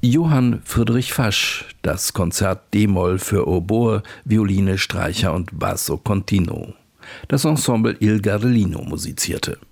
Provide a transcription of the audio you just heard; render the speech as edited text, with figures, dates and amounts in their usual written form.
Johann Friedrich Fasch, das Konzert D-Moll für Oboe, Violine, Streicher und Basso Continuo. Das Ensemble Il Gardelino musizierte.